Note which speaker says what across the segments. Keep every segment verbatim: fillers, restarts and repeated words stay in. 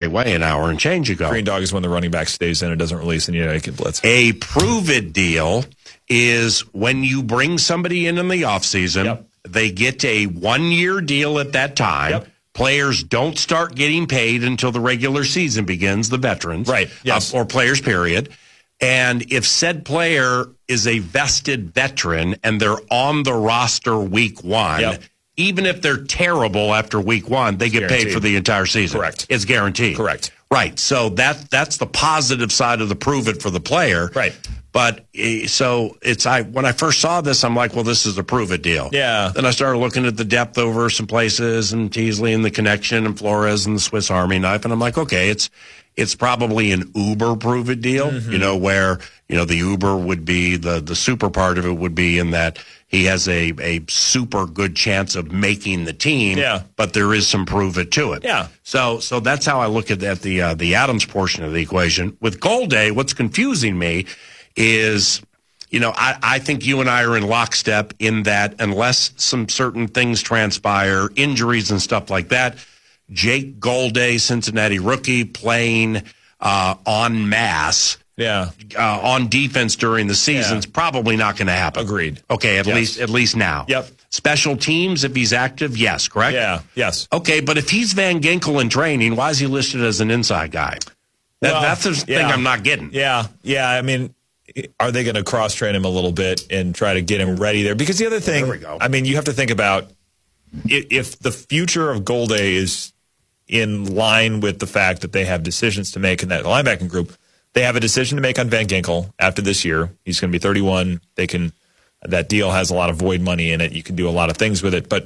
Speaker 1: weigh an hour and change ago.
Speaker 2: Green dog is when the running back stays in and doesn't release, and you know, you can blitz.
Speaker 1: A prove-it deal is when you bring somebody in in the offseason,
Speaker 2: yep.
Speaker 1: they get a one-year deal at that time.
Speaker 2: Yep.
Speaker 1: Players don't start getting paid until the regular season begins, the veterans.
Speaker 2: Right, yes.
Speaker 1: Uh, or players, period. And if said player is a vested veteran and they're on the roster week one,
Speaker 2: yep.
Speaker 1: even if they're terrible after week one, they get
Speaker 2: Guaranteed.
Speaker 1: paid for the entire season.
Speaker 2: Correct.
Speaker 1: It's guaranteed.
Speaker 2: Correct.
Speaker 1: Right. So that that's the positive side of the prove it for the player.
Speaker 2: Right.
Speaker 1: But uh, so it's I when I first saw this, I'm like, well, this is a prove it deal.
Speaker 2: Yeah.
Speaker 1: Then I started looking at the depth over some places and Teasley and the connection and Flores and the Swiss Army knife, and I'm like, okay, it's it's probably an Uber prove it deal. Mm-hmm. You know, where you know the Uber would be the the super part of it would be in that he has a a super good chance of making the team.
Speaker 2: Yeah.
Speaker 1: But there is some prove it to it.
Speaker 2: Yeah.
Speaker 1: So so that's how I look at, at the uh, the Adams portion of the equation. With Goldie, what's confusing me is, you know, I, I think you and I are in lockstep in that unless some certain things transpire, injuries and stuff like that, Jake Goldie, Cincinnati rookie, playing uh, en masse
Speaker 2: yeah.
Speaker 1: uh, on defense during the season is
Speaker 2: Yeah.
Speaker 1: probably not going to happen.
Speaker 2: Agreed.
Speaker 1: Okay, at
Speaker 2: Yes.
Speaker 1: least at least now.
Speaker 2: Yep.
Speaker 1: Special teams, if he's active, yes, correct?
Speaker 2: Yeah, yes.
Speaker 1: Okay, but if he's Van Ginkel in training, why is he listed as an inside guy? That,
Speaker 2: Well,
Speaker 1: that's the thing
Speaker 2: yeah.
Speaker 1: I'm not getting.
Speaker 2: Yeah, yeah. I mean, are they going to cross-train him a little bit and try to get him ready there? Because the other thing,
Speaker 1: There we go.
Speaker 2: I mean, you have to think about if, if the future of Goldie is in line with the fact that they have decisions to make in that linebacking group. They have a decision to make on Van Ginkel after this year. He's going to be thirty-one. They can that deal has a lot of void money in it. You can do a lot of things with it. But,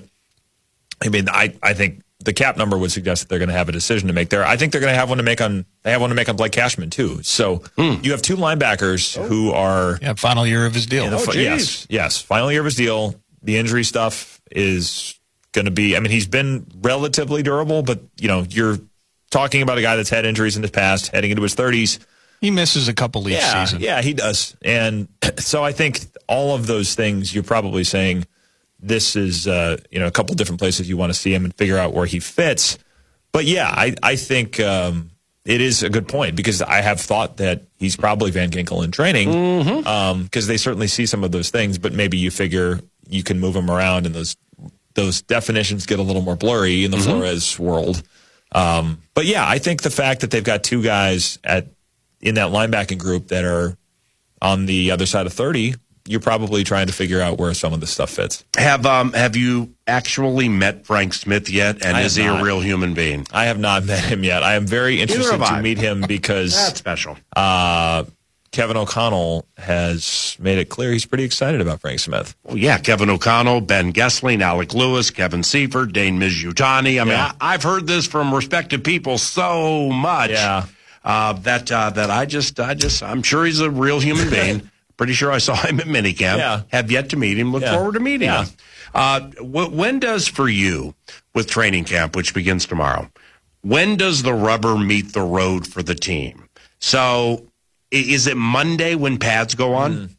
Speaker 2: I mean, I, I think the cap number would suggest that they're going to have a decision to make there. I think they're going to have one to make on – they have one to make on Blake Cashman too. So
Speaker 1: Hmm.
Speaker 2: you have two linebackers oh. who are –
Speaker 3: Yeah, final year of his deal.
Speaker 2: the,
Speaker 1: Oh, geez.
Speaker 2: yes, yes. Final year of his deal. The injury stuff is going to be – I mean, he's been relatively durable, but, you know, you're talking about a guy that's had injuries in his past, heading into his thirties.
Speaker 3: He misses a couple each
Speaker 2: Yeah,
Speaker 3: season.
Speaker 2: yeah, he does. And so I think all of those things, you're probably saying this is, uh, you know, a couple different places you want to see him and figure out where he fits. But, yeah, I, I think um, it is a good point because I have thought that he's probably Van Ginkel in training because
Speaker 1: Mm-hmm.
Speaker 2: um, they certainly see some of those things, but maybe you figure you can move him around and those those definitions get a little more blurry in the mm-hmm. Flores world. Um, but, yeah, I think the fact that they've got two guys at in that linebacking group that are on the other side of thirty, you're probably trying to figure out where some of this stuff fits.
Speaker 1: Have um have you actually met Frank Smith yet? And
Speaker 2: I
Speaker 1: is he
Speaker 2: have not.
Speaker 1: a real human being?
Speaker 2: I have not met him yet. I am very interested
Speaker 1: have
Speaker 2: to
Speaker 1: I.
Speaker 2: meet him because
Speaker 1: That's special.
Speaker 2: uh, Kevin O'Connell has made it clear he's pretty excited about Frank Smith.
Speaker 1: Well, yeah, Kevin O'Connell, Ben Gessling, Alec Lewis, Kevin Seifert, Dane Mizutani. I mean,
Speaker 2: Yeah.
Speaker 1: I, I've heard this from respected people so much.
Speaker 2: Yeah.
Speaker 1: Uh, that uh, that I just I just I'm sure he's a real human being. Pretty sure I saw him at minicamp.
Speaker 2: Yeah.
Speaker 1: Have yet to meet him. Look
Speaker 2: Yeah.
Speaker 1: forward to meeting
Speaker 2: Yeah.
Speaker 1: him. Uh, wh- when does for you with training camp, which begins tomorrow? When does the rubber meet the road for the team? So, i- is it Monday when pads go on?
Speaker 2: Mm.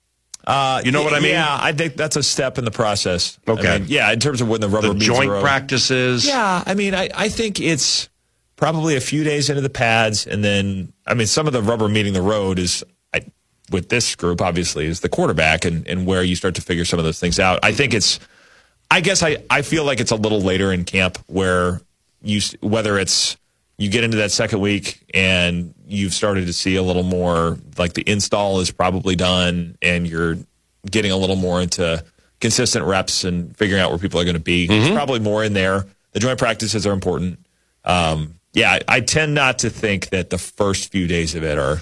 Speaker 2: Uh,
Speaker 1: You know what I mean?
Speaker 2: Yeah, I think that's a step in the process.
Speaker 1: Okay.
Speaker 2: I mean, yeah, in terms of when the rubber
Speaker 1: The
Speaker 2: meets
Speaker 1: joint
Speaker 2: the road.
Speaker 1: practices.
Speaker 2: Yeah, I mean, I, I think it's probably a few days into the pads, and then, I mean, some of the rubber meeting the road is, I, with this group, obviously, is the quarterback and, and where you start to figure some of those things out. I think it's, I guess I, I feel like it's a little later in camp where you, whether it's, you get into that second week and you've started to see a little more, like the install is probably done and you're getting a little more into consistent reps and figuring out where people are going to be.
Speaker 1: Mm-hmm.
Speaker 2: There's probably more in there. The joint practices are important. Um, yeah, I, I tend not to think that the first few days of it are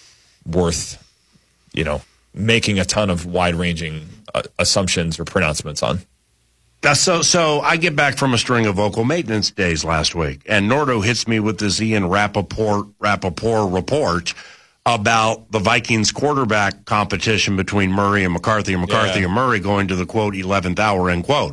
Speaker 2: worth, you know, making a ton of wide-ranging uh, assumptions or pronouncements on.
Speaker 1: Uh, so, so I get back from a string of vocal maintenance days last week, and Nordo hits me with this Ian Rappaport, Rappaport report about the Vikings quarterback competition between Murray and McCarthy, and McCarthy
Speaker 2: Yeah.
Speaker 1: and Murray going to the, quote, eleventh hour, end quote.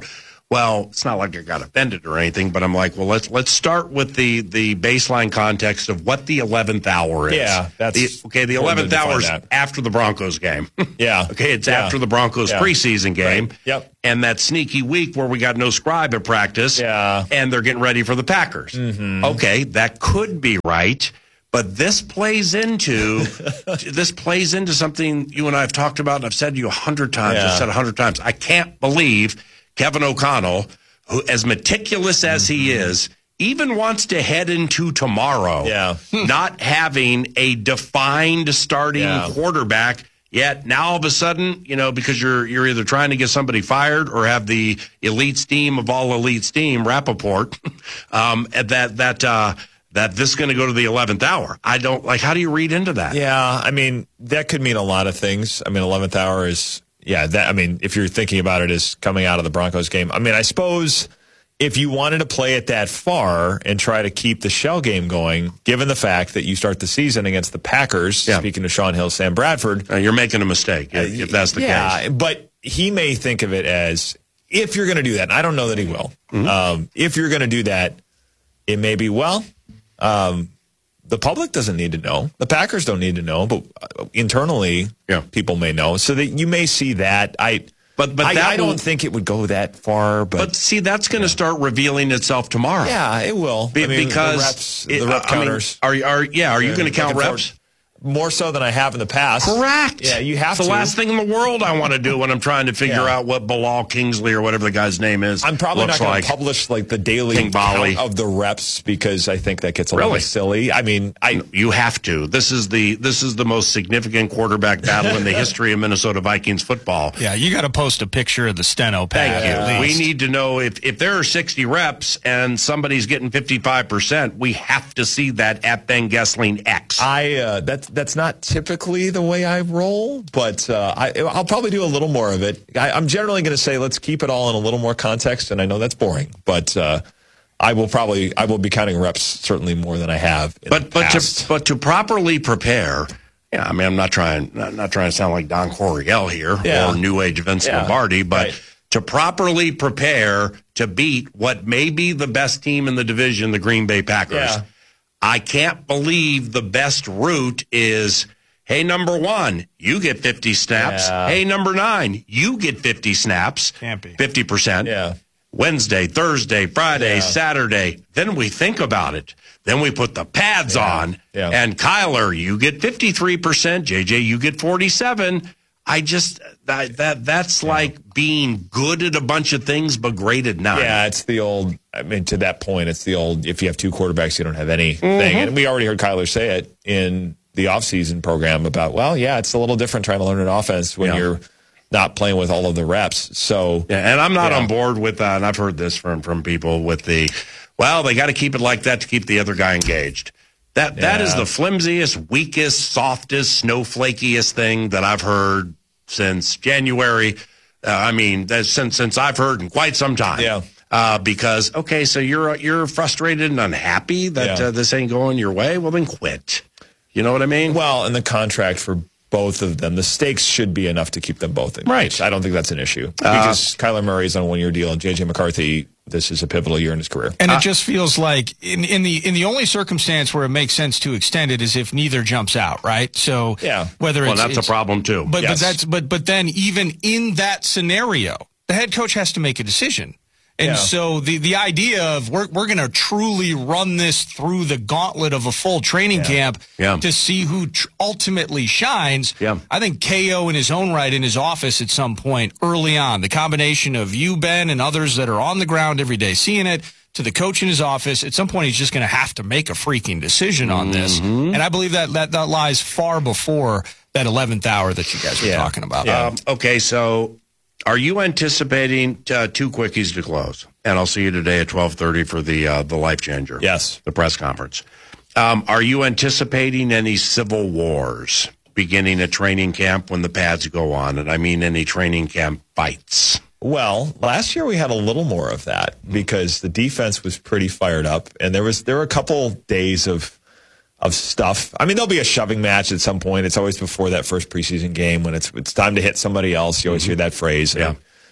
Speaker 1: Well, it's not like I got offended or anything, but I'm like, well, let's let's start with the the baseline context of what the eleventh hour is.
Speaker 2: Yeah, that's
Speaker 1: the, okay. The eleventh hour is after the Broncos game.
Speaker 2: Yeah.
Speaker 1: Okay, it's
Speaker 2: yeah.
Speaker 1: after the Broncos
Speaker 2: yeah.
Speaker 1: preseason game.
Speaker 2: Right. Yep.
Speaker 1: And that sneaky week where we got no Scribe at practice.
Speaker 2: Yeah.
Speaker 1: And they're getting ready for the Packers.
Speaker 2: Mm-hmm.
Speaker 1: Okay, that could be right. But this plays into this plays into something you and I have talked about, and I've said to you a hundred times.
Speaker 2: Yeah.
Speaker 1: I've said a hundred times. I can't believe Kevin O'Connell, who, as meticulous as mm-hmm. he is, even wants to head into tomorrow,
Speaker 2: yeah.
Speaker 1: not having a defined starting
Speaker 2: yeah.
Speaker 1: quarterback. Yet now all of a sudden, you know, because you're you're either trying to get somebody fired or have the elite steam of all elite steam, Rappaport, um, that that uh, that this is going to go to the eleventh hour. I don't like. How do you read into that?
Speaker 2: Yeah, I mean that could mean a lot of things. I mean, eleventh hour is yeah. That I mean, if you're thinking about it as coming out of the Broncos game, I mean, I suppose if you wanted to play it that far and try to keep the shell game going, given the fact that you start the season against the Packers, yeah. speaking of Sean Hill, Sam Bradford.
Speaker 1: Uh, you're making a mistake if, if that's the
Speaker 2: yeah,
Speaker 1: case.
Speaker 2: But he may think of it as, if you're going to do that, and I don't know that he will, mm-hmm. um, if you're going to do that, it may be, well, um, the public doesn't need to know. The Packers don't need to know, but internally,
Speaker 1: yeah.
Speaker 2: people may know. So that you may see that. I...
Speaker 1: But but
Speaker 2: I,
Speaker 1: that
Speaker 2: I don't
Speaker 1: will,
Speaker 2: think it would go that far. But,
Speaker 1: but see, that's going to yeah. start revealing itself tomorrow.
Speaker 2: Yeah, it will.
Speaker 1: Be,
Speaker 2: I mean,
Speaker 1: because
Speaker 2: the reps,
Speaker 1: it,
Speaker 2: the rep
Speaker 1: uh,
Speaker 2: counters.
Speaker 1: I mean, are are yeah? Are you going to count reps?
Speaker 2: Forward. More so than I have in the past.
Speaker 1: Correct.
Speaker 2: Yeah, you have
Speaker 1: it's
Speaker 2: to.
Speaker 1: the last thing in the world I want to do when I'm trying to figure
Speaker 2: yeah.
Speaker 1: out what Bilal Kingsley or whatever the guy's name is.
Speaker 2: I'm probably
Speaker 1: looks
Speaker 2: not going
Speaker 1: like.
Speaker 2: to publish like the daily
Speaker 1: King
Speaker 2: count
Speaker 1: Bali.
Speaker 2: of the reps because I think that gets a
Speaker 1: really?
Speaker 2: little silly. I mean, I
Speaker 1: you have to. This is the this is the most significant quarterback battle in the history of Minnesota Vikings football.
Speaker 3: Yeah, you got to post a picture of the steno pad.
Speaker 1: Thank you.
Speaker 3: We
Speaker 1: need to know if if there are sixty reps and somebody's getting fifty-five percent. We have to see that at Ben Gessling X.
Speaker 2: I uh, that's that's not typically the way I roll, but uh, I, I'll probably do a little more of it. I, I'm generally going to say let's keep it all in a little more context, and I know that's boring, but uh, I will probably I will be counting reps certainly more than I have. In
Speaker 1: but
Speaker 2: the
Speaker 1: but
Speaker 2: past.
Speaker 1: to but to properly prepare. Yeah, I mean, I'm not trying not, not trying to sound like Don Coryell here
Speaker 2: yeah.
Speaker 1: or New Age Vince
Speaker 2: yeah.
Speaker 1: Lombardi, but
Speaker 2: right.
Speaker 1: to properly prepare to beat what may be the best team in the division, the Green Bay Packers.
Speaker 2: Yeah.
Speaker 1: I can't believe the best route is. Hey, number one, you get fifty snaps.
Speaker 2: Yeah.
Speaker 1: Hey, number nine, you get fifty snaps.
Speaker 3: Can't be.
Speaker 1: fifty percent.
Speaker 2: Yeah.
Speaker 1: Wednesday, Thursday, Friday,
Speaker 2: yeah.
Speaker 1: Saturday. Then we think about it. Then we put the pads
Speaker 2: yeah.
Speaker 1: on.
Speaker 2: Yeah.
Speaker 1: And Kyler, you get fifty-three percent. J J, you get forty-seven. I just, that, that that's yeah. like being good at a bunch of things, but great at none.
Speaker 2: Yeah, it's the old, I mean, to that point, it's the old, if you have two quarterbacks, you don't have anything.
Speaker 1: Mm-hmm.
Speaker 2: And we already heard Kyler say it in the offseason program about, well, yeah, it's a little different trying to learn an offense when yeah. you're not playing with all of the reps. So,
Speaker 1: yeah, and I'm not
Speaker 2: yeah.
Speaker 1: on board with that. And I've heard this from from people with the, well, they got to keep it like that to keep the other guy engaged. That yeah. that is the flimsiest, weakest, softest, snowflakiest thing that I've heard since January. Uh, I mean, that's since since I've heard in quite some time.
Speaker 2: Yeah.
Speaker 1: Uh, because okay, so you're you're frustrated and unhappy that
Speaker 2: yeah.
Speaker 1: uh, this ain't going your way. Well, then quit. You know what I mean?
Speaker 2: Well, and the contract for both of them, the stakes should be enough to keep them both engaged.
Speaker 1: Right.
Speaker 2: I don't think that's an issue.
Speaker 1: Uh,
Speaker 2: because Kyler Murray's on a one-year deal, and J J McCarthy, this is a pivotal year in his career.
Speaker 3: And
Speaker 1: uh,
Speaker 3: it just feels like in, in the in the only circumstance where it makes sense to extend it is if neither jumps out, right? So
Speaker 2: yeah.
Speaker 3: whether
Speaker 1: well,
Speaker 3: it's,
Speaker 1: that's
Speaker 3: it's,
Speaker 1: a problem too.
Speaker 3: But
Speaker 2: yes.
Speaker 3: but that's but but then even in that scenario, the head coach has to make a decision. And
Speaker 2: yeah.
Speaker 3: so the, the idea of we're we're going to truly run this through the gauntlet of a full training
Speaker 2: yeah.
Speaker 3: camp
Speaker 1: yeah.
Speaker 3: to see who tr- ultimately shines.
Speaker 1: Yeah.
Speaker 3: I think K O in his own right in his office at some point early on, the combination of you, Ben, and others that are on the ground every day seeing it, to the coach in his office, at some point he's just going to have to make a freaking decision on this.
Speaker 1: Mm-hmm.
Speaker 3: And I believe that, that that lies far before that eleventh hour that you guys were
Speaker 2: yeah.
Speaker 3: talking about.
Speaker 2: Yeah.
Speaker 1: Um, okay, so are you anticipating uh, two quickies to close? And I'll see you today at twelve thirty for the uh, the Life Changer.
Speaker 2: Yes.
Speaker 1: The press conference. Um, are you anticipating any civil wars beginning at training camp when the pads go on? And I mean any training camp fights.
Speaker 2: Well, last year we had a little more of that because the defense was pretty fired up, and there was there were a couple days of of stuff. I mean, there'll be a shoving match at some point. It's always before that first preseason game when it's it's time to hit somebody else. You always hear that phrase.
Speaker 1: Yeah.
Speaker 2: And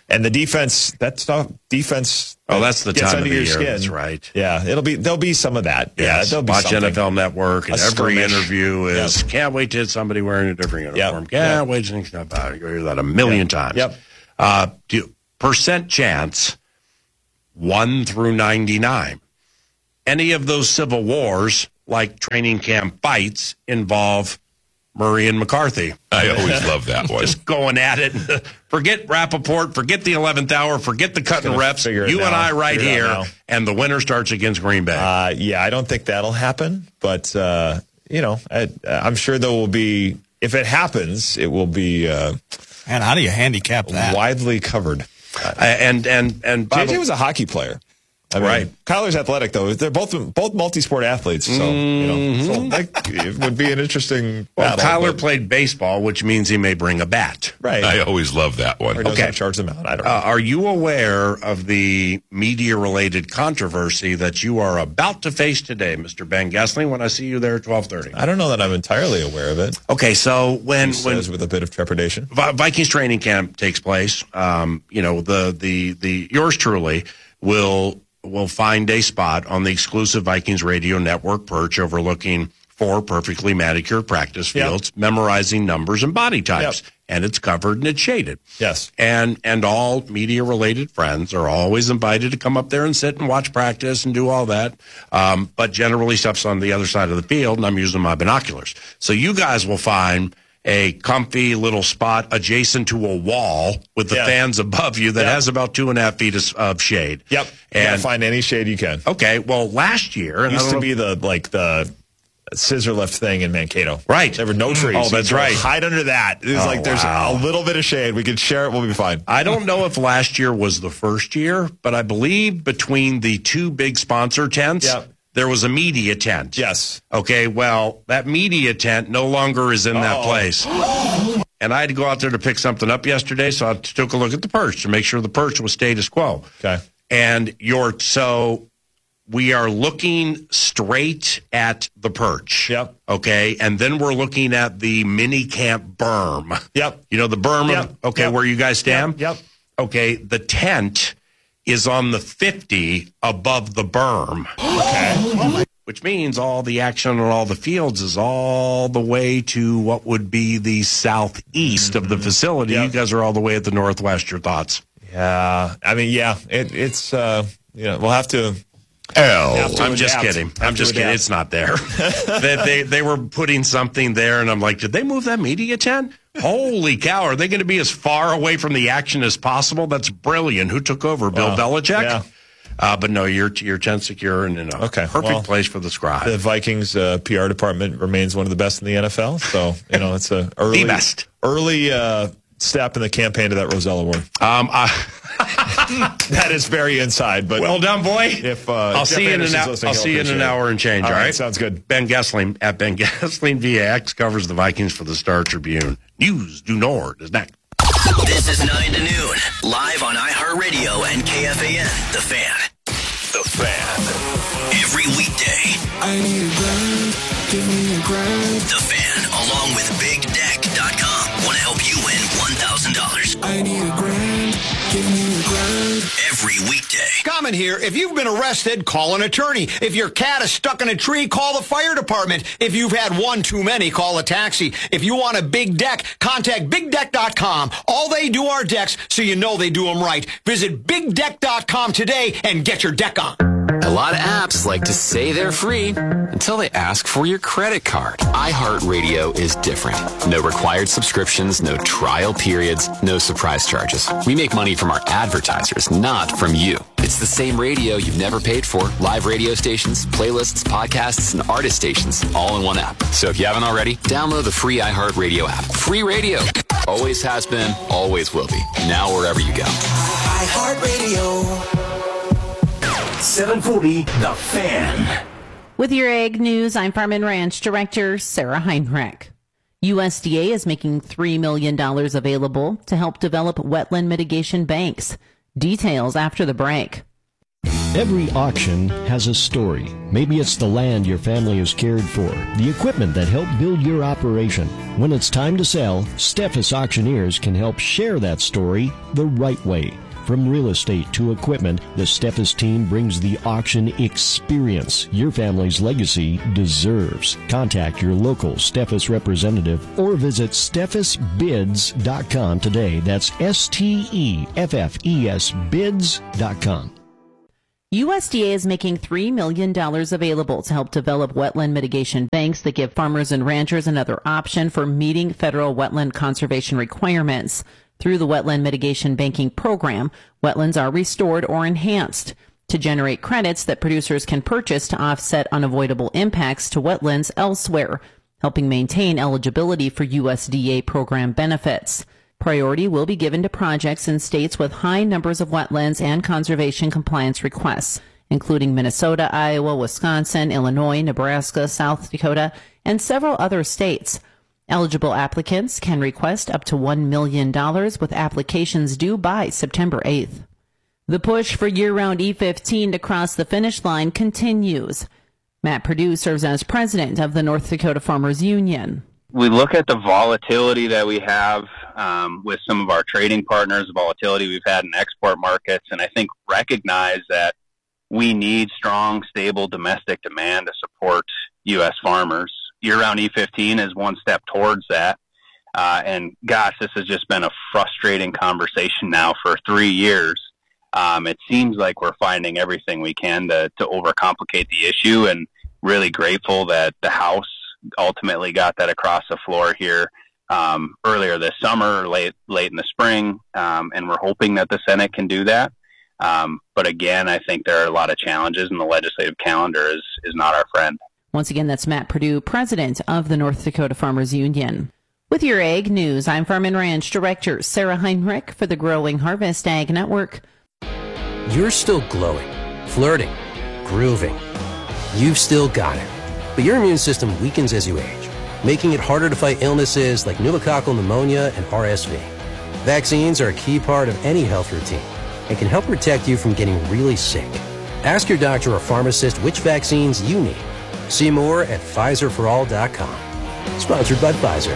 Speaker 2: And the defense, that stuff, defense.
Speaker 1: Oh, that's the
Speaker 2: gets
Speaker 1: time
Speaker 2: under
Speaker 1: of the
Speaker 2: your
Speaker 1: year.
Speaker 2: skin.
Speaker 1: That's right.
Speaker 2: Yeah, it'll be there'll be some of that.
Speaker 1: Yes.
Speaker 2: Yeah, there'll be
Speaker 1: Watch
Speaker 2: something.
Speaker 1: N F L Network, and
Speaker 2: A
Speaker 1: every
Speaker 2: skirmish.
Speaker 1: interview is
Speaker 2: Yep.
Speaker 1: can't wait to hit somebody wearing a different uniform.
Speaker 2: Yep.
Speaker 1: Can't
Speaker 2: Yep.
Speaker 1: wait to think about it. You hear that a million
Speaker 2: Yep.
Speaker 1: times.
Speaker 2: Yep.
Speaker 1: Uh, do, percent chance, one through ninety-nine. Any of those civil wars, like training camp fights, involve Murray and McCarthy.
Speaker 4: I always love that one.
Speaker 1: Just going at it. Forget Rappaport, forget the eleventh hour, forget the cutting
Speaker 2: Gonna
Speaker 1: reps.
Speaker 2: figure it
Speaker 1: You and
Speaker 2: now.
Speaker 1: I right
Speaker 2: Figure it
Speaker 1: here,
Speaker 2: out now.
Speaker 1: and the winner starts against Green Bay.
Speaker 2: Uh, yeah, I don't think that'll happen, but uh, you know, I, I'm sure there will be. If it happens, it will be uh,
Speaker 3: Man, how do you handicap that?
Speaker 2: widely covered.
Speaker 1: Uh, and and and by
Speaker 2: J J
Speaker 1: the-
Speaker 2: was a hockey player. I mean,
Speaker 1: Right.
Speaker 2: Kyler's athletic though. They're both both multi-sport athletes, so you know, so that, it would be an interesting
Speaker 1: well,
Speaker 2: battle.
Speaker 1: Kyler
Speaker 2: but-
Speaker 1: played baseball, which means he may bring a bat.
Speaker 2: right.
Speaker 4: I always love that one.
Speaker 2: or doesn't
Speaker 1: Okay.
Speaker 2: charge them out. I don't know.
Speaker 1: Uh, are you aware of the media-related controversy that you are about to face today, Mister Ben Gessling, when I see you there at twelve thirty?
Speaker 2: I don't know that I'm entirely aware of it.
Speaker 1: Okay, so when
Speaker 2: He
Speaker 1: when
Speaker 2: says with a bit of trepidation.
Speaker 1: Vi- Vikings training camp takes place, um, you know, the the the yours truly will will find a spot on the exclusive Vikings radio network perch overlooking four perfectly manicured practice
Speaker 2: Yep.
Speaker 1: fields, memorizing numbers and body types,
Speaker 2: Yep.
Speaker 1: and it's covered and it's shaded.
Speaker 2: Yes.
Speaker 1: And and all media related friends are always invited to come up there and sit and watch practice and do all that. Um, but generally stuff's on the other side of the field, and I'm using my binoculars. So you guys will find a comfy little spot adjacent to a wall with the
Speaker 2: Yeah.
Speaker 1: fans above you that
Speaker 2: Yep.
Speaker 1: has about two and a half feet of, of shade.
Speaker 2: Yep. And
Speaker 1: And
Speaker 2: find any shade you can.
Speaker 1: okay, well, last year, and I
Speaker 2: Used
Speaker 1: don't
Speaker 2: to
Speaker 1: know-
Speaker 2: be the like the scissor lift thing in Mankato.
Speaker 1: Right.
Speaker 2: There were no trees.
Speaker 1: Oh,
Speaker 2: You
Speaker 1: that's
Speaker 2: could
Speaker 1: right.
Speaker 2: Hide under that. It was
Speaker 1: Oh,
Speaker 2: like there's
Speaker 1: wow.
Speaker 2: a little bit of shade. We could share it. We'll be fine.
Speaker 1: I don't know if last year was the first year, but I believe between the two big sponsor tents,
Speaker 2: Yep.
Speaker 1: there was a media tent.
Speaker 2: Yes.
Speaker 1: Okay, well, that media tent no longer is in that
Speaker 2: Uh-oh.
Speaker 1: place. And I had to go out there to pick something up yesterday, so I took a look at the perch to make sure the perch was status quo.
Speaker 2: Okay.
Speaker 1: And you're so we are looking straight at the perch.
Speaker 2: Yep.
Speaker 1: Okay, and then we're looking at the mini camp berm.
Speaker 2: Yep.
Speaker 1: You know the berm.
Speaker 2: Yep.
Speaker 1: Okay,
Speaker 2: Yep.
Speaker 1: where you guys stand.
Speaker 2: Yep.
Speaker 1: Okay, the tent is on the fifty above the berm.
Speaker 2: Okay.
Speaker 1: Which means all the action on all the fields is all the way to what would be the southeast of the facility.
Speaker 2: Yep.
Speaker 1: You guys are all the way at the northwest. Your thoughts?
Speaker 2: Yeah. I mean, yeah. It, it's uh, yeah. We'll have to.
Speaker 4: L.
Speaker 2: Have to
Speaker 1: I'm just
Speaker 2: adapt.
Speaker 1: kidding.
Speaker 2: Have
Speaker 1: I'm
Speaker 2: to
Speaker 1: just kidding.
Speaker 2: adapt.
Speaker 1: It's not there. they, they they were putting something there, and I'm like, did they move that media tent? Holy cow! Are they going to be as far away from the action as possible? That's brilliant. Who took over? Bill
Speaker 2: Wow.
Speaker 1: Belichick.
Speaker 2: Yeah.
Speaker 1: Uh, but no, you're you're tent secure and in a
Speaker 2: Okay,
Speaker 1: perfect
Speaker 2: well,
Speaker 1: place for the scribe.
Speaker 2: The Vikings uh, P R department remains one of the best in the N F L. So you know, it's a early,
Speaker 1: The best.
Speaker 2: early uh, step in the campaign to that Roselle Award.
Speaker 1: Um, I,
Speaker 2: That is very inside, but
Speaker 1: well done, boy.
Speaker 2: If, uh,
Speaker 1: I'll
Speaker 2: Jeff
Speaker 1: see you in an
Speaker 2: Anderson's
Speaker 1: hour.
Speaker 2: listening,
Speaker 1: I'll
Speaker 2: he'll
Speaker 1: see you in an
Speaker 2: appreciate it.
Speaker 1: hour and change.
Speaker 2: All
Speaker 1: All
Speaker 2: right,
Speaker 1: right,
Speaker 2: sounds good.
Speaker 1: Ben Gessling at Ben Gessling V A X covers the Vikings for the Star Tribune. News du Nord is next.
Speaker 5: This is nine to noon, live on iHeartRadio and K F A N, The Fan. The Fan. Every weekday.
Speaker 6: I need a grind, give me a grind.
Speaker 5: The Fan, along with Big Deck dot com, want to help you win one thousand dollars.
Speaker 6: I need a grind, give me a grind.
Speaker 5: Every weekday.
Speaker 7: Comment here. If you've been arrested, call an attorney. If your cat is stuck in a tree, call the fire department. If you've had one too many, call a taxi. If you want a big deck, contact Big Deck dot com. All they do are decks, so you know they do them right. Visit Big Deck dot com today and get your deck on.
Speaker 8: A lot of apps like to say they're free until they ask for your credit card. iHeartRadio is different. No required subscriptions, no trial periods, no surprise charges. We make money from our advertisers, not from you. It's the same radio you've never paid for. Live radio stations, playlists, podcasts, and artist stations all in one app. So if you haven't already, download the free iHeartRadio app. Free radio. Always has been, always will be. Now wherever you go.
Speaker 6: iHeartRadio.
Speaker 5: seven forty, The Fan.
Speaker 9: With your Ag News, I'm Farm and Ranch Director Sarah Heinrich. U S D A is making three million dollars available to help develop wetland mitigation banks. Details after the break.
Speaker 10: Every auction has a story. Maybe it's the land your family has cared for, the equipment that helped build your operation. When it's time to sell, Steffes Auctioneers can help share that story the right way. From real estate to equipment, the Steffes team brings the auction experience your family's legacy deserves. Contact your local Steffes representative or visit steffes bids dot com today. That's S T E F F E S bids dot com.
Speaker 9: U S D A is making three million dollars available to help develop wetland mitigation banks that give farmers and ranchers another option for meeting federal wetland conservation requirements. Through the Wetland Mitigation Banking Program, wetlands are restored or enhanced to generate credits that producers can purchase to offset unavoidable impacts to wetlands elsewhere, helping maintain eligibility for U S D A program benefits. Priority will be given to projects in states with high numbers of wetlands and conservation compliance requests, including Minnesota, Iowa, Wisconsin, Illinois, Nebraska, South Dakota, and several other states. Eligible applicants can request up to one million dollars with applications due by September eighth. The push for year-round E fifteen to cross the finish line continues. Matt Perdue serves as president of the North Dakota Farmers Union.
Speaker 11: We look at the volatility that we have um, with some of our trading partners, the volatility we've had in export markets, and I think recognize that we need strong, stable domestic demand to support U S farmers. Year-round E fifteen is one step towards that. Uh, and gosh, this has just been a frustrating conversation now for three years. Um, it seems like we're finding everything we can to, to overcomplicate the issue, and really grateful that the House ultimately got that across the floor here um, earlier this summer, late late in the spring, um, and we're hoping that the Senate can do that. Um, but again, I think there are a lot of challenges, and the legislative calendar is is not our friend.
Speaker 9: Once again, that's Matt Perdue, president of the North Dakota Farmers Union. With your Ag News, I'm Farm and Ranch Director Sarah Heinrich for the Growing Harvest Ag Network.
Speaker 12: You're still glowing, flirting, grooving. You've still got it. But your immune system weakens as you age, making it harder to fight illnesses like pneumococcal pneumonia and R S V. Vaccines are a key part of any health routine and can help protect you from getting really sick. Ask your doctor or pharmacist which vaccines you need. See more at Pfizer for all dot com. Sponsored by Pfizer.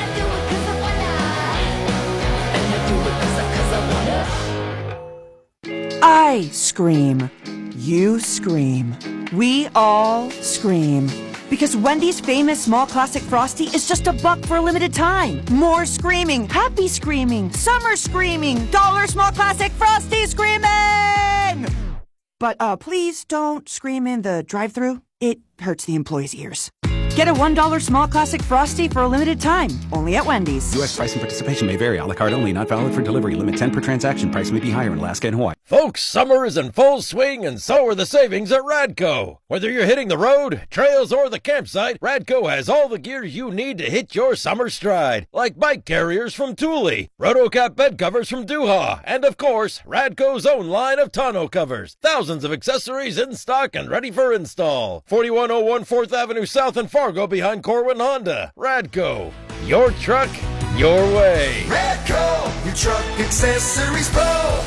Speaker 13: I scream. You scream. We all scream. Because Wendy's famous small classic Frosty is just a buck for a limited time. More screaming, happy screaming, summer screaming, dollar small classic Frosty screaming! But uh, please don't scream in the drive-thru. It hurts the employees' ears. Get a one dollar small classic Frosty for a limited time, only at Wendy's.
Speaker 14: U S price and participation may vary. A la carte only, not valid for delivery. Limit ten per transaction. Price may be higher in Alaska and Hawaii.
Speaker 15: Folks, summer is in full swing, and so are the savings at Radco. Whether you're hitting the road, trails, or the campsite, Radco has all the gear you need to hit your summer stride. Like bike carriers from Thule, Rotocap bed covers from Duha, and of course, Radco's own line of tonneau covers. Thousands of accessories in stock and ready for install. forty-one oh one fourth Avenue South in Fargo behind Corwin Honda. Radco, your truck, your way.
Speaker 6: Radco, your truck accessories pro.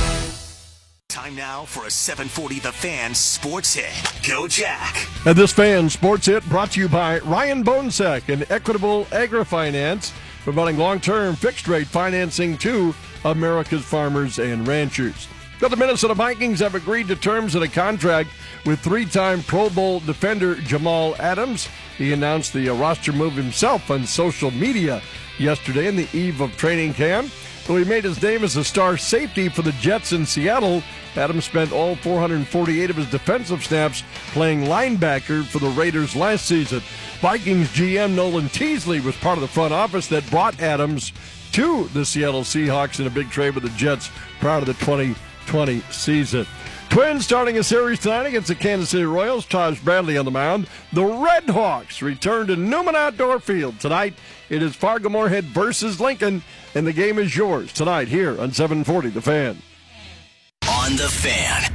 Speaker 5: Time now for a seven forty The Fan Sports Hit. Go Jack.
Speaker 16: And this Fan Sports Hit brought to you by Ryan Bonesek and Equitable Agri-Finance, providing long-term fixed-rate financing to America's farmers and ranchers. But the Minnesota Vikings have agreed to terms in a contract with three-time Pro Bowl defender Jamal Adams. He announced the roster move himself on social media yesterday in the eve of training camp. Though he made his name as a star safety for the Jets in Seattle, Adams spent all four hundred forty-eight of his defensive snaps playing linebacker for the Raiders last season. Vikings G M Nolan Teasley was part of the front office that brought Adams to the Seattle Seahawks in a big trade with the Jets prior to the twenty twenty season. Twins starting a series tonight against the Kansas City Royals. Taj Bradley on the mound. The Red Hawks return to Newman Outdoor Field. Tonight, it is Fargo-Moorhead versus Lincoln, and the game is yours tonight here on seven forty The Fan.
Speaker 5: On The Fan.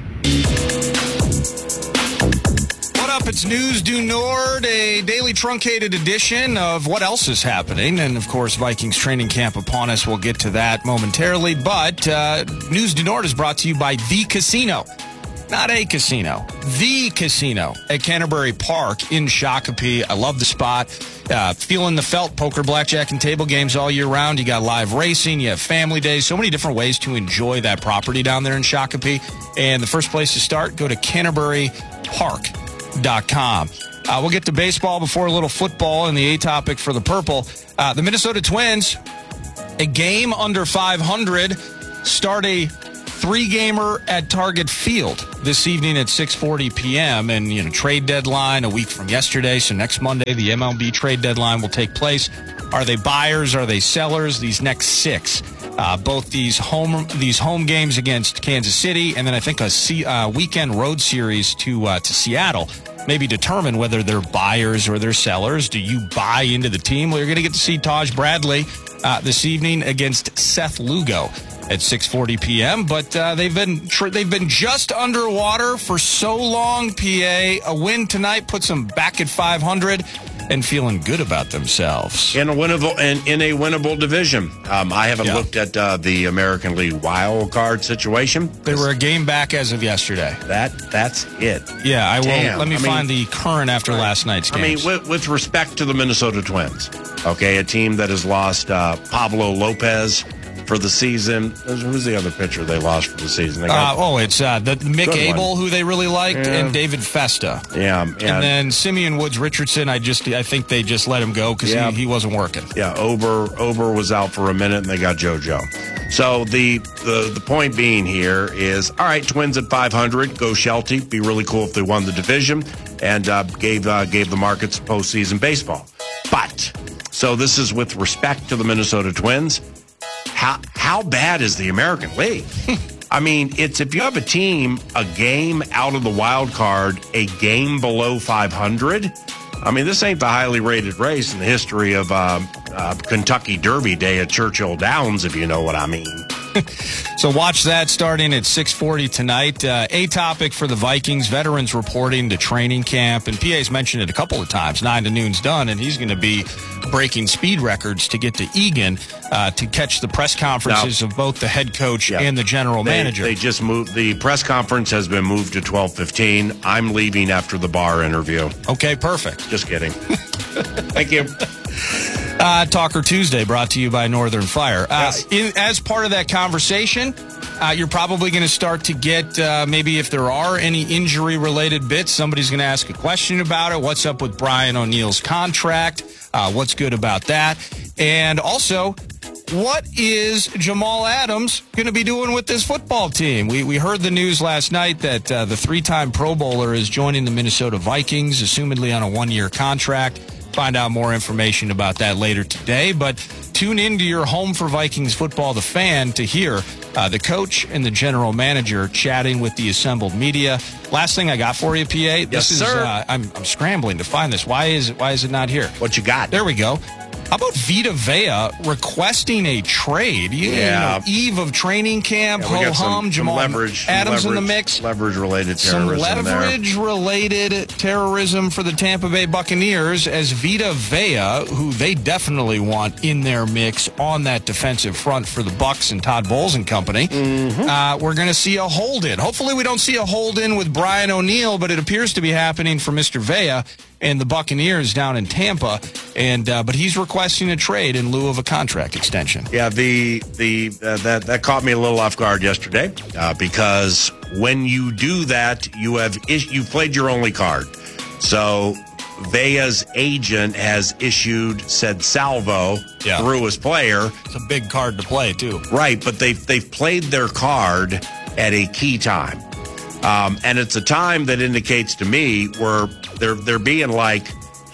Speaker 3: What up? It's News du Nord, a daily truncated edition of what else is happening. And, of course, Vikings training camp upon us. We'll get to that momentarily. But uh, News du Nord is brought to you by The Casino. not a casino, the casino at Canterbury Park in Shakopee. I love the spot. Uh, feeling the felt, poker, blackjack, and table games all year round. You got live racing. You have family days. So many different ways to enjoy that property down there in Shakopee. And the first place to start, go to canterbury park dot com. Uh, we'll get to baseball before a little football and the A topic for the Purple. Uh, the Minnesota Twins, a game under five hundred, start a three-gamer at Target Field this evening at six forty p.m. And, you know, trade deadline a week from yesterday. So next Monday, the M L B trade deadline will take place. Are they buyers? Are they sellers? These next six. Uh, both these home these home games against Kansas City, and then I think a C, uh, weekend road series to uh, to Seattle. Maybe determine whether they're buyers or they're sellers. Do you buy into the team? Well, you're going to get to see Taj Bradley uh, this evening against Seth Lugo at six forty p.m. But uh, they've been tr- they've been just underwater for so long. P A, a win tonight puts them back at five hundred and feeling good about themselves
Speaker 1: in a winnable in, in a winnable division. Um, I haven't yeah. looked at uh, the American League wild card situation.
Speaker 3: They were a game back as of yesterday.
Speaker 1: That that's it.
Speaker 3: Yeah, I will.
Speaker 1: Damn.
Speaker 3: Let me
Speaker 1: I
Speaker 3: find
Speaker 1: mean,
Speaker 3: the current after right. last night's game.
Speaker 1: I mean, with, with respect to the Minnesota Twins, okay, a team that has lost uh, Pablo Lopez for the season. Who's the other pitcher they lost for the season? They got,
Speaker 3: uh, oh, it's uh, the Mick Abel, who they really liked, yeah. and David Festa.
Speaker 1: Yeah, yeah.
Speaker 3: And then Simeon Woods Richardson, I just I think they just let him go because yeah. he, he wasn't working.
Speaker 1: Yeah, Ober Ober was out for a minute, and they got JoJo. So the, the the point being here is, all right, Twins at five hundred, go Sheltie. Be really cool if they won the division and uh, gave uh, gave the markets postseason baseball. But so this is with respect to the Minnesota Twins. How how bad is the American League? I mean, it's if you have a team a game out of the wild card, a game below five hundred. I mean, this ain't the highly rated race in the history of um, uh, Kentucky Derby Day at Churchill Downs, if you know what I mean.
Speaker 3: So watch that starting at six forty tonight. Uh, a topic for the Vikings, veterans reporting to training camp. And P A's mentioned it a couple of times. nine to noon's done, and he's going to be breaking speed records to get to Eagan uh, to catch the press conferences now, of both the head coach yeah, and the general
Speaker 1: they,
Speaker 3: manager.
Speaker 1: They just moved. The press conference has been moved to twelve fifteen. I'm leaving after the bar interview.
Speaker 3: Okay, perfect.
Speaker 1: Just kidding. Thank you.
Speaker 3: Uh, Talker Tuesday brought to you by Northern Fire. Uh,
Speaker 1: yes.
Speaker 3: in, as part of that conversation, uh, you're probably going to start to get uh, maybe if there are any injury-related bits, somebody's going to ask a question about it. What's up with Brian O'Neill's contract? Uh, what's good about that? And also, what is Jamal Adams going to be doing with this football team? We we heard the news last night that uh, the three-time Pro Bowler is joining the Minnesota Vikings, assumedly on a one-year contract. Find out more information about that later today. But tune into your Home for Vikings Football, The Fan, to hear uh, the coach and the general manager chatting with the assembled media. Last thing I got for you, P A.
Speaker 1: Yes,
Speaker 3: this is,
Speaker 1: sir.
Speaker 3: Uh, I'm, I'm scrambling to find this. Why is it, why is it not here?
Speaker 1: What you got?
Speaker 3: There we go. How about Vita Vea requesting a trade? You,
Speaker 1: yeah.
Speaker 3: you know, eve of training camp,
Speaker 1: yeah,
Speaker 3: ho-hum, Jamal
Speaker 1: leverage,
Speaker 3: Adams
Speaker 1: leverage,
Speaker 3: in the mix.
Speaker 1: Leverage-related
Speaker 3: Some
Speaker 1: terrorism
Speaker 3: leverage-related terrorism for the Tampa Bay Buccaneers as Vita Vea, who they definitely want in their mix on that defensive front for the Bucs and Todd Bowles and company.
Speaker 1: Mm-hmm.
Speaker 3: Uh, we're going to see a hold-in. Hopefully we don't see a hold-in with Brian O'Neill, but it appears to be happening for Mister Vea and the Buccaneers down in Tampa, and uh, but he's requesting a trade in lieu of a contract extension.
Speaker 1: Yeah, the the uh, that that caught me a little off guard yesterday uh, because when you do that, you have is- you played your only card. So Vea's agent has issued said salvo
Speaker 3: yeah.
Speaker 1: through his player.
Speaker 3: It's a big card to play too,
Speaker 1: right? But they've they've played their card at a key time. Um, and it's a time that indicates to me where they're they're being like,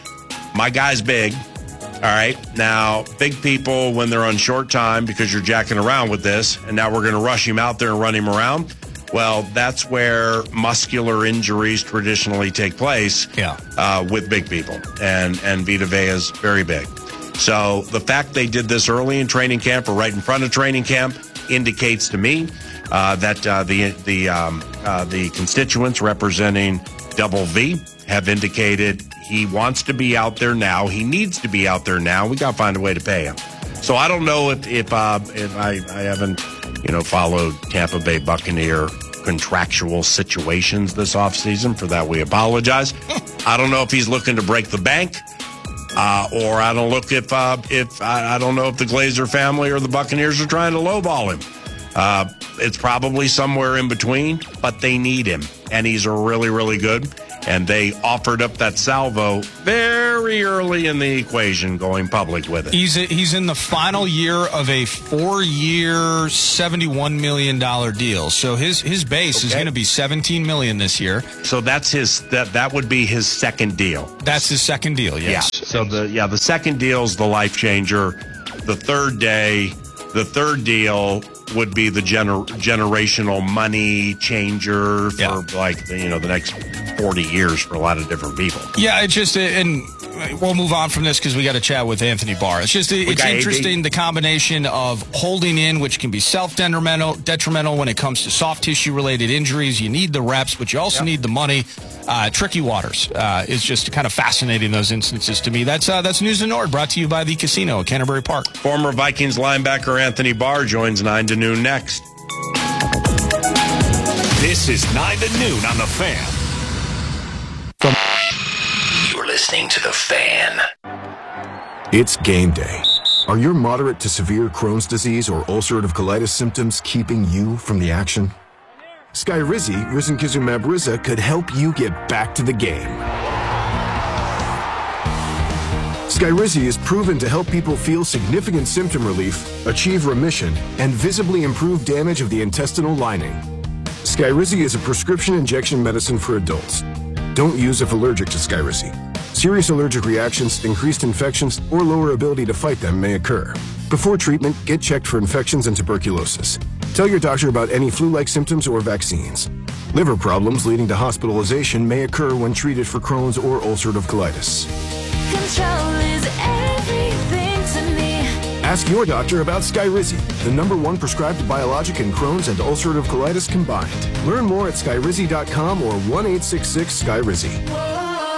Speaker 1: my guy's big. All right. Now, big people, when they're on short time because you're jacking around with this, and now we're going to rush him out there and run him around. Well, that's where muscular injuries traditionally take place
Speaker 3: yeah.
Speaker 1: uh, with big people. And, and Vita Vea is very big. So the fact they did this early in training camp or right in front of training camp indicates to me Uh, that uh, the the um, uh, the constituents representing Double V have indicated he wants to be out there now. He needs to be out there now. We got to find a way to pay him. So I don't know if if, uh, if I, I haven't you know followed Tampa Bay Buccaneer contractual situations this offseason. For that, we apologize. I don't know if he's looking to break the bank, uh, or I don't look if uh, if I, I don't know if the Glazer family or the Buccaneers are trying to lowball him. Uh, it's probably somewhere in between, but they need him, and he's really, really good. And they offered up that salvo very early in the equation, going public with it.
Speaker 3: He's a, he's in the final year of a four-year, seventy-one million dollars deal. So his his base okay. is going to be seventeen million dollars this year.
Speaker 1: So that's his that that would be his second deal.
Speaker 3: That's his second deal. Yes.
Speaker 1: Yeah. So the yeah the second deal's the life changer. The third day, the third deal would be the gener- generational money changer for
Speaker 3: yeah.
Speaker 1: like the, you know the next forty years for a lot of different people.
Speaker 3: Yeah, it's just and we'll move on from this because we got to chat with Anthony Barr. It's just it's interesting the combination of holding in, which can be self-detrimental detrimental when it comes to soft tissue related injuries. You need the reps, but you also yep. need the money. Uh, tricky waters uh, is just kind of fascinating, those instances to me. That's uh, that's News and Nord, brought to you by the Casino at Canterbury Park.
Speaker 1: Former Vikings linebacker Anthony Barr joins nine to noon next.
Speaker 17: This is nine to noon on The Fan.
Speaker 5: From You're listening to The Fan.
Speaker 18: It's game day. Are your moderate to severe Crohn's disease or ulcerative colitis symptoms keeping you from the action? Skyrizi, risankizumab Riza, could help you get back to the game. Skyrizi is proven to help people feel significant symptom relief, achieve remission, and visibly improve damage of the intestinal lining. Skyrizi is a prescription injection medicine for adults. Don't use if allergic to Skyrizi. Serious allergic reactions, increased infections, or lower ability to fight them may occur. Before treatment, get checked for infections and tuberculosis. Tell your doctor about any flu-like symptoms or vaccines. Liver problems leading to hospitalization may occur when treated for Crohn's or ulcerative colitis.
Speaker 19: Control is everything to me.
Speaker 18: Ask your doctor about Skyrizi, the number one prescribed biologic in Crohn's and ulcerative colitis combined. Learn more at skyrizi dot com or one eight six six Skyrizi.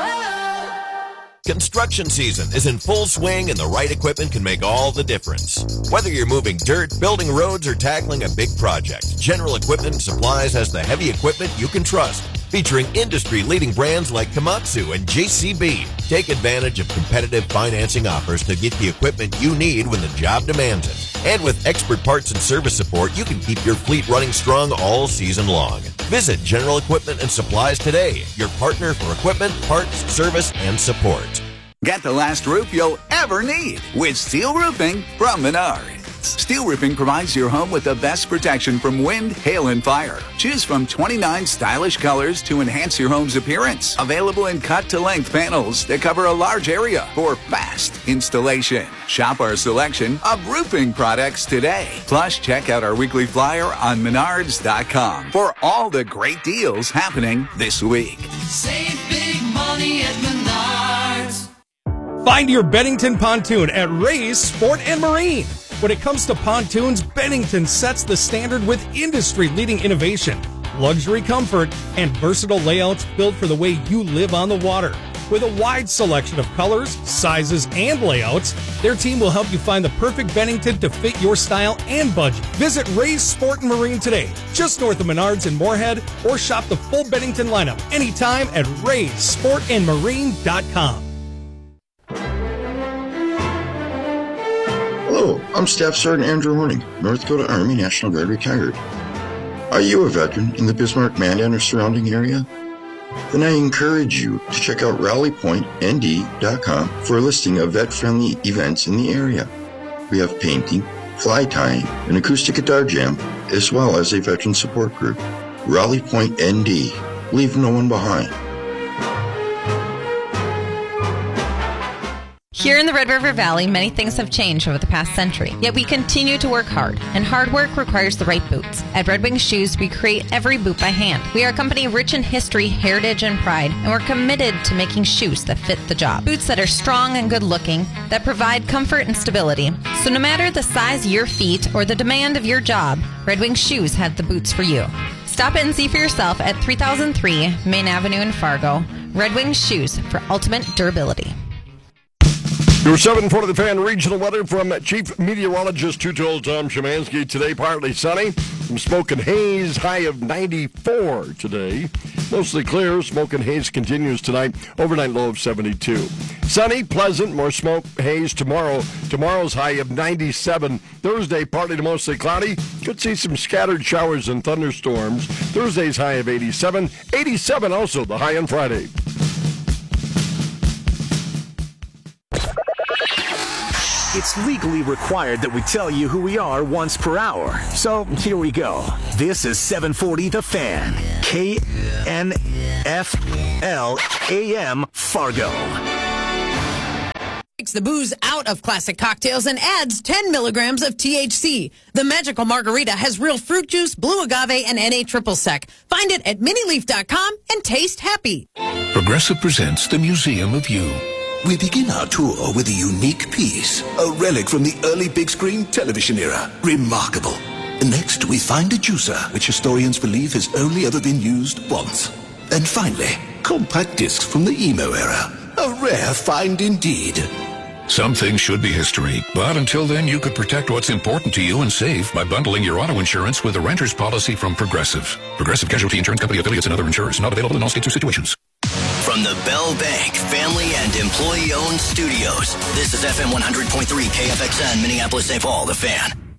Speaker 20: Construction season is in full swing and the right equipment can make all the difference. Whether you're moving dirt, building roads, or tackling a big project, General Equipment and Supplies has the heavy equipment you can trust. Featuring industry-leading brands like Komatsu and J C B. Take advantage of competitive financing offers to get the equipment you need when the job demands it. And with expert parts and service support, you can keep your fleet running strong all season long. Visit General Equipment and Supplies today, your partner for equipment, parts, service, and support.
Speaker 21: Get the last roof you'll ever need with Steel Roofing from Menards. Steel Roofing provides your home with the best protection from wind, hail, and fire. Choose from twenty-nine stylish colors to enhance your home's appearance. Available in cut-to-length panels that cover a large area for fast installation. Shop our selection of roofing products today. Plus, check out our weekly flyer on menards dot com for all the great deals happening this week.
Speaker 22: Save big money at Menards.
Speaker 23: Find your Bennington pontoon at Ray's Sport and Marine. When it comes to pontoons, Bennington sets the standard with industry-leading innovation, luxury comfort, and versatile layouts built for the way you live on the water. With a wide selection of colors, sizes, and layouts, their team will help you find the perfect Bennington to fit your style and budget. Visit Ray's Sport and Marine today, just north of Menards in Moorhead, or shop the full Bennington lineup anytime at rays sport and marine dot com.
Speaker 24: Hello, I'm Staff Sergeant Andrew Horning, North Dakota Army National Guard retired. Are you a veteran in the Bismarck, Mandan, or surrounding area? Then I encourage you to check out rally point N D dot com for a listing of vet-friendly events in the area. We have painting, fly tying, an acoustic guitar jam, as well as a veteran support group. Rally Point N D. Leave no one behind.
Speaker 25: Here in the Red River Valley, many things have changed over the past century, yet we continue to work hard, and hard work requires the right boots. At Red Wing Shoes, we create every boot by hand. We are a company rich in history, heritage, and pride, and we're committed to making shoes that fit the job. Boots that are strong and good-looking, that provide comfort and stability. So no matter the size of your feet or the demand of your job, Red Wing Shoes had the boots for you. Stop in and see for yourself at three thousand three Main Avenue in Fargo. Red Wing Shoes for ultimate durability.
Speaker 16: Your seven forty The Fan regional weather from Chief Meteorologist Tutol Tom Szymanski. Today, partly sunny. Some smoke and haze, high of ninety-four today. Mostly clear. Smoke and haze continues tonight. Overnight low of seventy-two. Sunny, pleasant, more smoke, haze tomorrow. Tomorrow's high of ninety-seven. Thursday, partly to mostly cloudy. Could see some scattered showers and thunderstorms. Thursday's high of eighty-seven. eighty-seven also the high on Friday.
Speaker 2: It's legally required that we tell you who we are once per hour. So here we go. This is seven forty The Fan. K N F L A M Fargo.
Speaker 4: Takes the booze out of classic cocktails and adds ten milligrams of T H C. The Magical Margarita has real fruit juice, blue agave, and N A triple sec. Find it at mini leaf dot com and taste happy.
Speaker 7: Progressive presents the Museum of You.
Speaker 8: We begin our tour with a unique piece, a relic from the early big screen television era. Remarkable. Next, we find a juicer, which historians believe has only ever been used once. And finally, compact discs from the emo era. A rare find indeed.
Speaker 7: Some things should be history, but until then, you could protect what's important to you and save by bundling your auto insurance with a renter's policy from Progressive. Progressive Casualty Insurance Company affiliates and other insurers. Not available in all states or situations.
Speaker 5: From the Bell Bank family and employee-owned studios, this is F M one hundred point three K F X N, Minneapolis, Saint Paul, The Fan.